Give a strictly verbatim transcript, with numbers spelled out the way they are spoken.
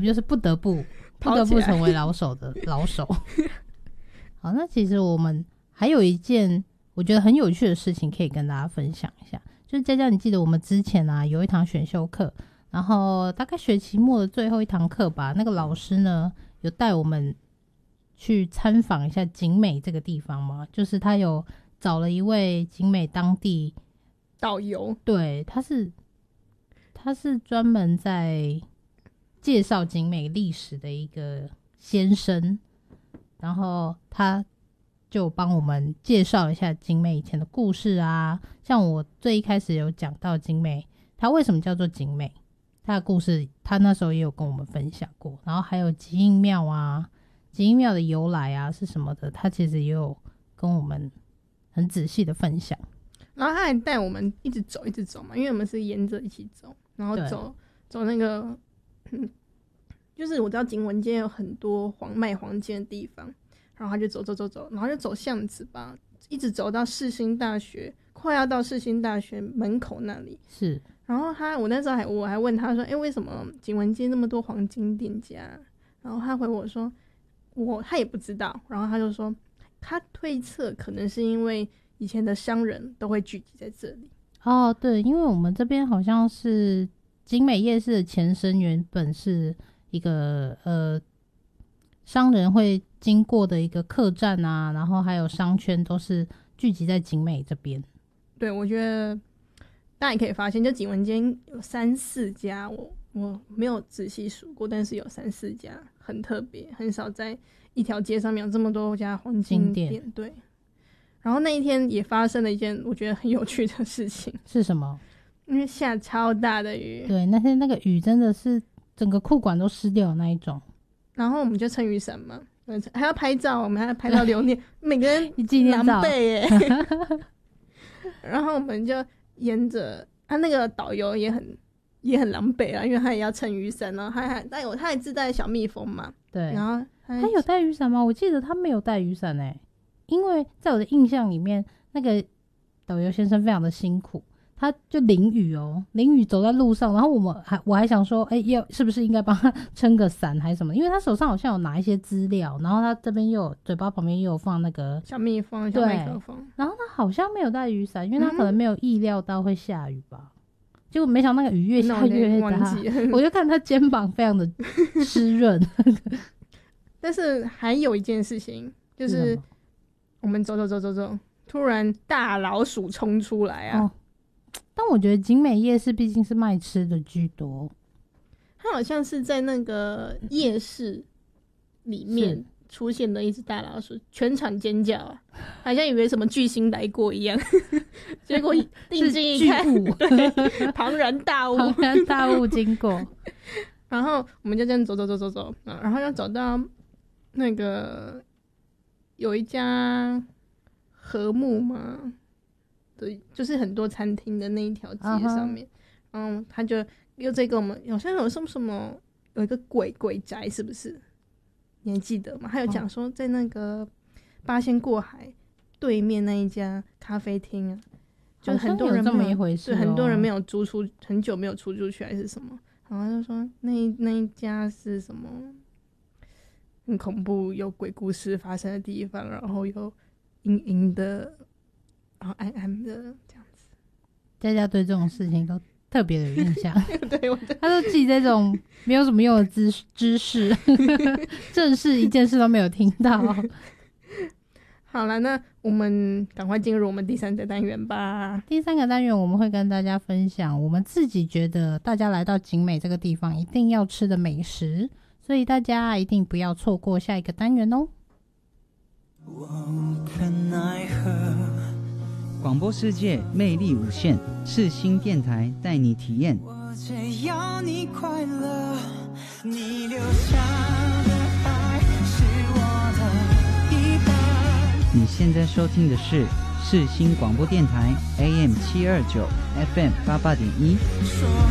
们就是不得不不得不成为老手的老手。好，那其实我们还有一件我觉得很有趣的事情可以跟大家分享一下，就是佳佳，你记得我们之前啊有一堂选修课，然后大概学期末的最后一堂课吧，那个老师呢有带我们去参访一下景美这个地方吗？就是他有找了一位景美当地导游， 对，他是他是专门在介绍景美历史的一个先生，然后他就帮我们介绍一下景美以前的故事啊，像我最一开始有讲到景美它为什么叫做景美，它的故事他那时候也有跟我们分享过，然后还有吉应庙啊，吉应庙的由来啊是什么的，他其实也有跟我们很仔细的分享。 然后他还带我们一直走一直走嘛，因为我们是沿着一起走，然后走走那个就是我知道景文街有很多黄卖黄金的地方，然后他就走走走走，然后就走巷子吧，一直走到世新大学，快要到世新大学门口那里。 是， 然后他，我那时候还我还问他说：“哎、欸，为什么景文街那么多黄金店家？”然后他回我说：“我他也不知道。”然后他就说，他推测可能是因为以前的商人都会聚集在这里。 哦，对，因为我们这边好像是景美夜市的前身，原本是一个呃商人会经过的一个客栈啊，然后还有商圈都是聚集在景美这边。 对，我觉得大家也可以发现，就景文街有三四家，我我没有仔细数过，但是有三四家很特别，很少在一条街上面有这么多家黄金店。 店对，然后那一天也发生了一件我觉得很有趣的事情。 是什么？ 因为下超大的雨。 对，那天那个雨真的是整个裤管都湿掉的那一种。 然后我们就撑雨伞嘛，还要拍照，我们还要拍到留念，每个人狼狈耶。然后我们就沿着他、啊、那个导游也很也很狼狈啊，因为他也要撑雨伞，然后他还他有他还自带小蜜蜂嘛。 对， 然后 他, 他有带雨伞吗？我记得他没有带雨伞诶，因为在我的印象里面，那个导游先生非常的辛苦。他就淋雨哦，淋雨走在路上，然后我们还我还想说，哎、欸，要是不是应该帮他撑个伞还是什么？因为他手上好像有拿一些资料，然后他这边又有嘴巴旁边又有放那个小蜜蜂、小麦克风， 然后他好像没有带雨伞，因为他可能没有意料到会下雨吧。嗯、结果没想到那个雨越下越大，我就看他肩膀非常的湿润。 但是还有一件事情，就是我们走走走走走，突然大老鼠冲出来啊！哦， 但我觉得景美夜市毕竟是卖吃的居多， 它好像是在那个夜市里面出现的一只大老鼠，全场尖叫啊，好像以为什么巨星来过一样。结果定睛一看，对，庞然大物， 庞然大物经过。 然后我们就这样走走走走走，然后要走到那个有一家和睦嘛。对，就是很多餐厅的那一条街上面， uh-huh. 然后他就又在跟我们，好像有什么什么有一个鬼鬼宅，是不是？你还记得吗？他有讲说在那个八仙过海对面那一家咖啡厅啊，就很多人这么一回事、哦， 对，很多人没有租出，很久没有出租去还是什么，然后他就说那那一家是什么很恐怖，有鬼故事发生的地方，然后有阴阴的。然后暗暗的这样子， 大家对这种事情都特别的有印象。 对，我他都记这种没有什么用的知知识，正式一件事都没有听到。 好了，那我们赶快进入我们第三个单元吧。 第三个单元我们会跟大家分享我们自己觉得大家来到景美这个地方一定要吃的美食，所以大家一定不要错过下一个单元哦。 无可奈何，广播世界魅力无限，世新电台带你体验。我只要你快乐，你留下的爱是我的一半。你现在收听的是世新广播电台 A M 七二九 F M 八八点一。说